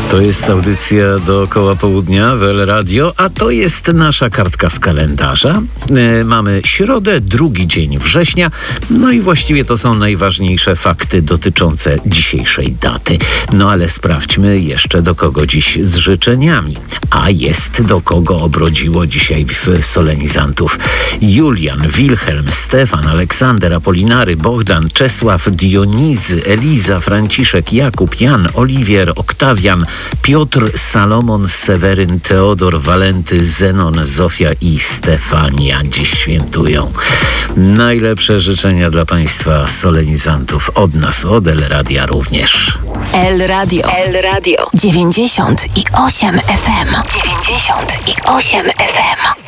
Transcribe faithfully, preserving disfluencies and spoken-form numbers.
To jest audycja dookoła południa w El Radio, a to jest nasza kartka z kalendarza. E, mamy środę, drugi dzień września, no i właściwie to są najważniejsze fakty dotyczące dzisiejszej daty. No ale sprawdźmy jeszcze, do kogo dziś z życzeniami. A jest do kogo obrodziło dzisiaj w solenizantów. Julian, Wilhelm, Stefan, Aleksander, Apolinary, Bohdan, Czesław, Dionizy, Eliza, Franciszek, Jakub, Jan, Oliwier, Oktawian, Piotr, Salomon, Seweryn, Teodor, Walenty, Zenon, Zofia i Stefania dziś świętują. Najlepsze życzenia dla Państwa solenizantów od nas, od El Radia również. El Radio. El Radio. dziewięćdziesiąt i osiem F M. dziewięćdziesiąt i osiem F M.